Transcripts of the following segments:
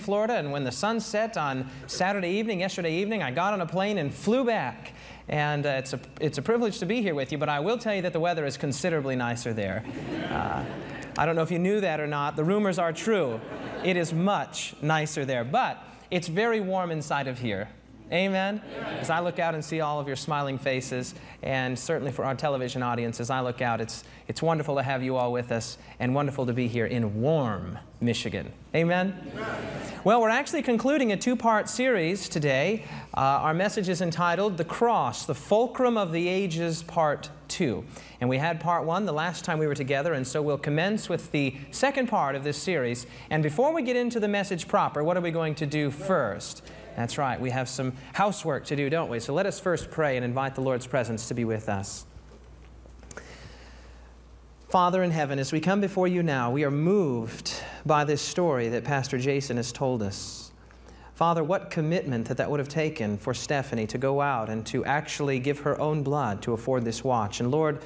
Florida, and when the sun set on yesterday evening, I got on a plane and flew back. And it's a privilege to be here with you, but I will tell you that the weather is considerably nicer there. I don't know if you knew that or not. The rumors are true. It is much nicer there, but it's very warm inside of here. Amen? As I look out and see all of your smiling faces, and certainly for our television audience, as I look out, it's wonderful to have you all with us, and wonderful to be here in warm Michigan. Amen? Well, we're actually concluding a two-part series today. Our message is entitled, The Cross, the Fulcrum of the Ages, Part 2. And we had Part 1 the last time we were together, and so we'll commence with the second part of this series. And before we get into the message proper, what are we going to do first? That's right, we have some housework to do, don't we? So let us first pray and invite the Lord's presence to be with us. Father in heaven, as we come before you now, we are moved by this story that Pastor Jason has told us. Father, what commitment that would have taken for Stephanie to go out and to actually give her own blood to afford this watch. And Lord,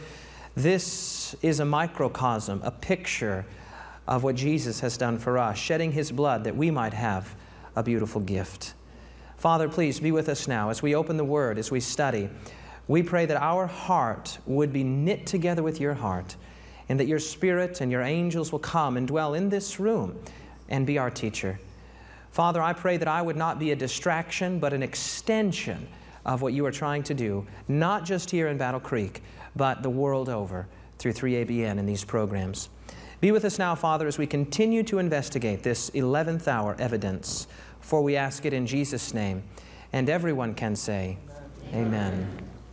this is a microcosm, a picture of what Jesus has done for us, shedding His blood that we might have a beautiful gift. Father, please be with us now as we open the Word, as we study. We pray that our heart would be knit together with your heart, and that your Spirit and your angels will come and dwell in this room and be our teacher. Father, I pray that I would not be a distraction, but an extension of what you are trying to do, not just here in Battle Creek, but the world over through 3ABN and these programs. Be with us now, Father, as we continue to investigate this 11th hour evidence. For we ask it in Jesus' name. And everyone can say, Amen.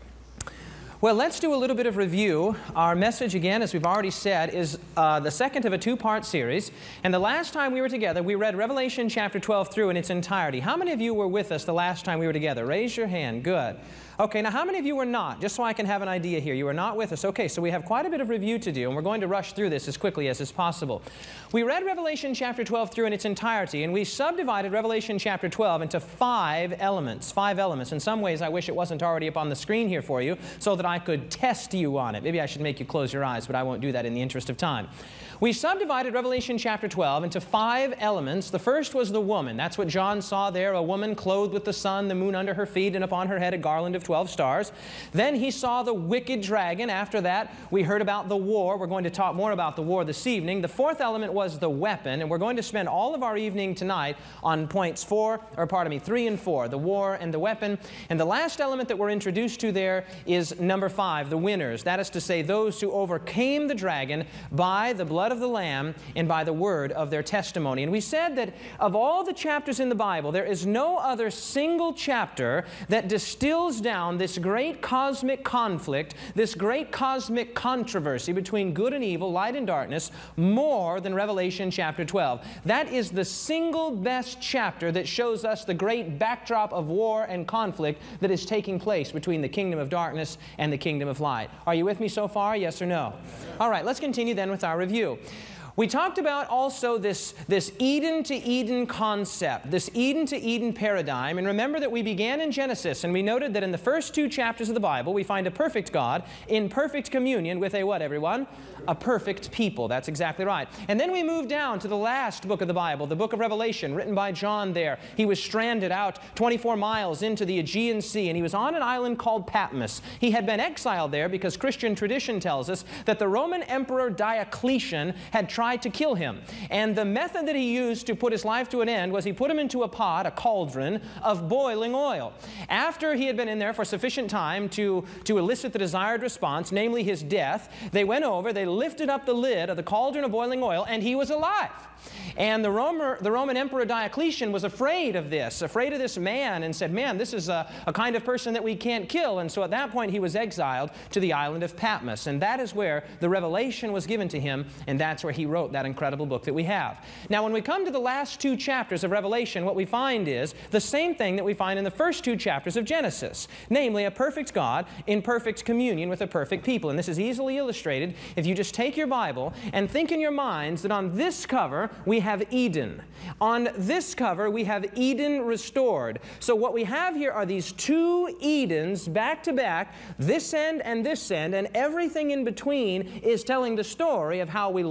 Well, let's do a little bit of review. Our message, again, as we've already said, is the second of a two-part series. And the last time we were together, we read Revelation chapter 12 through in its entirety. How many of you were with us the last time we were together? Raise your hand. Good. Okay, now how many of you were not? Just so I can have an idea here. You were not with us. Okay, so we have quite a bit of review to do, and we're going to rush through this as quickly as is possible. We read Revelation chapter 12 through in its entirety, and we subdivided Revelation chapter 12 into five elements. In some ways, I wish it wasn't already up on the screen here for you, so that I could test you on it. Maybe I should make you close your eyes, but I won't do that in the interest of time. We subdivided Revelation chapter 12 into five elements. The first was the woman. That's what John saw there, a woman clothed with the sun, the moon under her feet, and upon her head a garland of 12 stars. Then he saw the wicked dragon. After that, we heard about the war. We're going to talk more about the war this evening. The fourth element was the weapon, and we're going to spend all of our evening tonight on points 3 and 4, the war and the weapon. And the last element that we're introduced to there is number 5, the winners. That is to say, those who overcame the dragon by the blood of the Lamb and by the word of their testimony. And we said that of all the chapters in the Bible, there is no other single chapter that distills down this great cosmic conflict, this great cosmic controversy between good and evil, light and darkness, more than Revelation chapter 12. That is the single best chapter that shows us the great backdrop of war and conflict that is taking place between the kingdom of darkness and the kingdom of light. Are you with me so far? Yes or no? All right, let's continue then with our review. We talked about also this Eden to Eden concept, this Eden to Eden paradigm. And remember that we began in Genesis, and we noted that in the first 2 chapters of the Bible, we find a perfect God in perfect communion with a what, everyone? A perfect people. That's exactly right. And then we moved down to the last book of the Bible, the book of Revelation, written by John there. He was stranded out 24 miles into the Aegean Sea, and he was on an island called Patmos. He had been exiled there because Christian tradition tells us that the Roman Emperor Diocletian had tried to kill him. And the method that he used to put his life to an end was he put him into a pot, a cauldron, of boiling oil. After he had been in there for sufficient time to elicit the desired response, namely his death, they went over, they lifted up the lid of the cauldron of boiling oil, and he was alive. And the Roman Emperor Diocletian was afraid of this man, and said, man, this is a kind of person that we can't kill. And so at that point he was exiled to the island of Patmos. And that is where the revelation was given to him, and that's where he wrote that incredible book that we have. Now when we come to the last 2 chapters of Revelation, what we find is the same thing that we find in the first 2 chapters of Genesis, namely a perfect God in perfect communion with a perfect people. And this is easily illustrated if you just take your Bible and think in your minds that on this cover we have Eden. On this cover, we have Eden restored. So what we have here are these 2 Edens back to back, this end, and everything in between is telling the story of how we lost it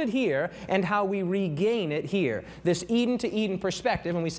it here and how we regain it here. This Eden to Eden perspective, and we said